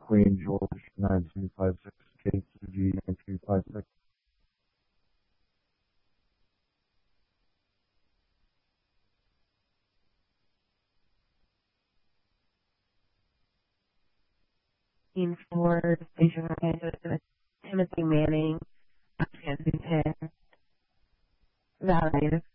Queen George 1956, KTG 1956. Dean Ford, Station Rocket, Timothy Manning, Kensington, Validated